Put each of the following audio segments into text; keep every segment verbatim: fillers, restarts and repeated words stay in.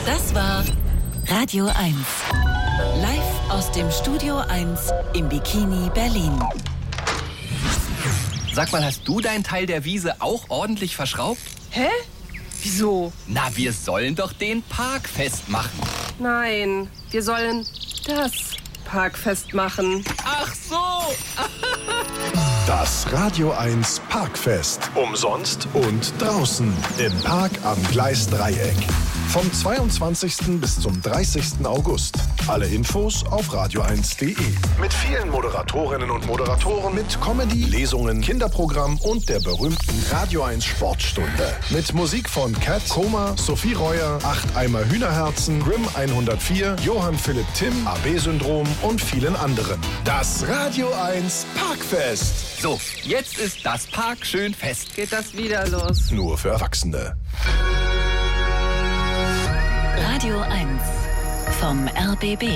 Das war Radio eins. Live aus dem Studio eins im Bikini Berlin. Sag mal, hast du deinen Teil der Wiese auch ordentlich verschraubt? Hä? Wieso? Na, wir sollen doch den Park festmachen. Nein, wir sollen das Park festmachen. Ach so! Das Radio eins Parkfest. Umsonst und draußen im Park am Gleisdreieck. Vom zweiundzwanzigsten bis zum dreißigsten August. Alle Infos auf radio eins punkt de. Mit vielen Moderatorinnen und Moderatoren, mit Comedy, Lesungen, Kinderprogramm und der berühmten Radio eins Sportstunde. Mit Musik von Cat, Koma, Sophie Reuer, Acht Eimer Hühnerherzen, Grimm hundertvier, Johann Philipp Timm, A B-Syndrom und vielen anderen. Das Radio eins Parkfest. So, jetzt ist das Park schön fest. Geht das wieder los? Nur für Erwachsene. Radio eins vom R B B.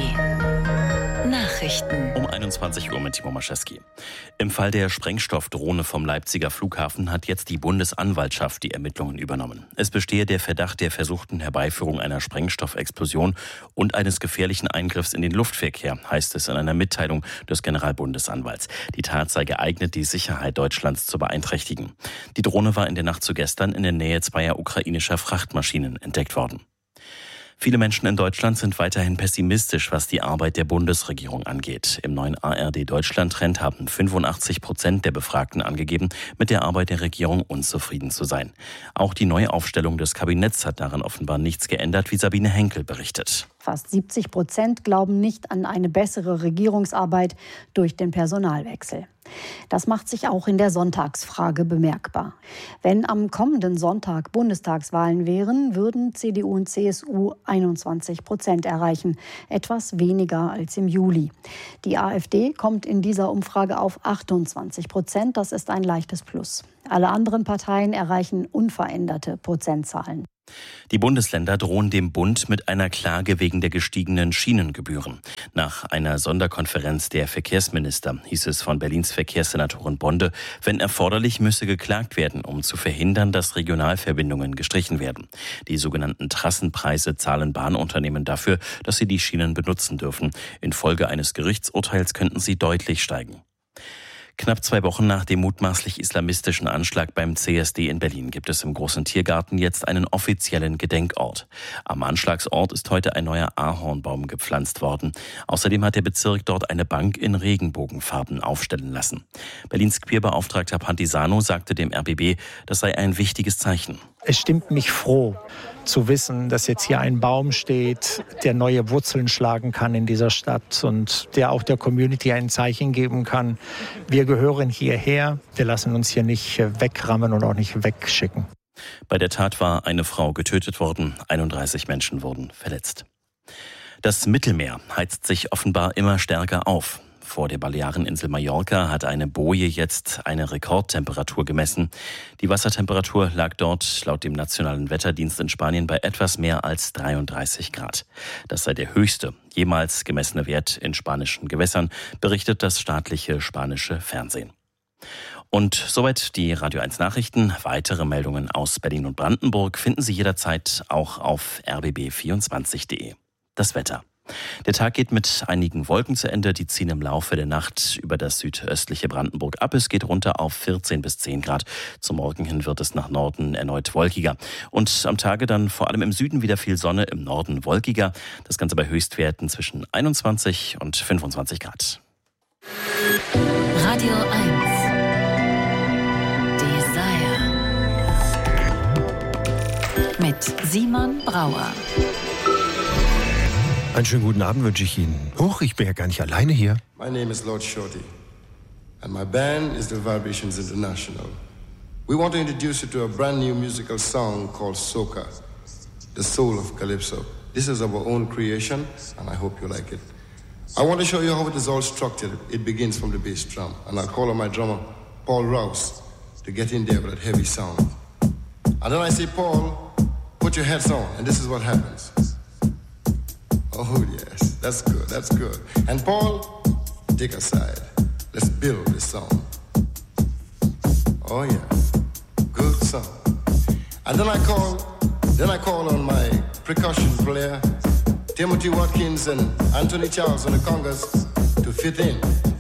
Nachrichten. Um einundzwanzig Uhr mit Timo Maschewski. Im Fall der Sprengstoffdrohne vom Leipziger Flughafen hat jetzt die Bundesanwaltschaft die Ermittlungen übernommen. Es bestehe der Verdacht der versuchten Herbeiführung einer Sprengstoffexplosion und eines gefährlichen Eingriffs in den Luftverkehr, heißt es in einer Mitteilung des Generalbundesanwalts. Die Tat sei geeignet, die Sicherheit Deutschlands zu beeinträchtigen. Die Drohne war in der Nacht zu gestern in der Nähe zweier ukrainischer Frachtmaschinen entdeckt worden. Viele Menschen in Deutschland sind weiterhin pessimistisch, was die Arbeit der Bundesregierung angeht. Im neuen A R D-Deutschland-Trend haben fünfundachtzig Prozent der Befragten angegeben, mit der Arbeit der Regierung unzufrieden zu sein. Auch die Neuaufstellung des Kabinetts hat daran offenbar nichts geändert, wie Sabine Henkel berichtet. Fast siebzig Prozent glauben nicht an eine bessere Regierungsarbeit durch den Personalwechsel. Das macht sich auch in der Sonntagsfrage bemerkbar. Wenn am kommenden Sonntag Bundestagswahlen wären, würden C D U und C S U einundzwanzig Prozent erreichen, etwas weniger als im Juli. Die AfD kommt in dieser Umfrage auf achtundzwanzig Prozent, das ist ein leichtes Plus. Alle anderen Parteien erreichen unveränderte Prozentzahlen. Die Bundesländer drohen dem Bund mit einer Klage wegen der gestiegenen Schienengebühren. Nach einer Sonderkonferenz der Verkehrsminister hieß es von Berlins Verkehrssenatorin Bonde, wenn erforderlich, müsse geklagt werden, um zu verhindern, dass Regionalverbindungen gestrichen werden. Die sogenannten Trassenpreise zahlen Bahnunternehmen dafür, dass sie die Schienen benutzen dürfen. Infolge eines Gerichtsurteils könnten sie deutlich steigen. Knapp zwei Wochen nach dem mutmaßlich islamistischen Anschlag beim C S D in Berlin gibt es im Großen Tiergarten jetzt einen offiziellen Gedenkort. Am Anschlagsort ist heute ein neuer Ahornbaum gepflanzt worden. Außerdem hat der Bezirk dort eine Bank in Regenbogenfarben aufstellen lassen. Berlins Queerbeauftragter Pantisano sagte dem R B B, das sei ein wichtiges Zeichen. Es stimmt mich froh, zu wissen, dass jetzt hier ein Baum steht, der neue Wurzeln schlagen kann in dieser Stadt und der auch der Community ein Zeichen geben kann. Wir gehören hierher, wir lassen uns hier nicht wegrammen und auch nicht wegschicken. Bei der Tat war eine Frau getötet worden, einunddreißig Menschen wurden verletzt. Das Mittelmeer heizt sich offenbar immer stärker auf. Vor der Baleareninsel Mallorca hat eine Boje jetzt eine Rekordtemperatur gemessen. Die Wassertemperatur lag dort laut dem Nationalen Wetterdienst in Spanien bei etwas mehr als dreiunddreißig Grad. Das sei der höchste jemals gemessene Wert in spanischen Gewässern, berichtet das staatliche spanische Fernsehen. Und soweit die Radio eins Nachrichten. Weitere Meldungen aus Berlin und Brandenburg finden Sie jederzeit auch auf r b b vierundzwanzig punkt de. Das Wetter. Der Tag geht mit einigen Wolken zu Ende. Die ziehen im Laufe der Nacht über das südöstliche Brandenburg ab. Es geht runter auf vierzehn bis zehn Grad. Zum Morgen hin wird es nach Norden erneut wolkiger. Und am Tage dann vor allem im Süden wieder viel Sonne, im Norden wolkiger. Das Ganze bei Höchstwerten zwischen einundzwanzig und fünfundzwanzig Grad. Radio eins. Desire. Mit Simon Brauer. Einen schönen guten Abend wünsche ich Ihnen. Huch, ich bin ja gar nicht alleine hier. My name is Lord Shorty, and my band is the Vibrations International. We want to introduce you to a brand new musical song called Soca, the soul of Calypso. This is our own creation, and I hope you like it. I want to show you how it is all structured. It begins from the bass drum, and I'll call on my drummer, Paul Rouse, to get in there with that heavy sound. And then I say, Paul, put your heads on, and this is what happens. Oh, yes, that's good, that's good. And Paul, take a side. Let's build this song. Oh, yeah, good song. And then I call, then I call on my percussion player, Timothy Watkins and Anthony Charles on the congas to fit in.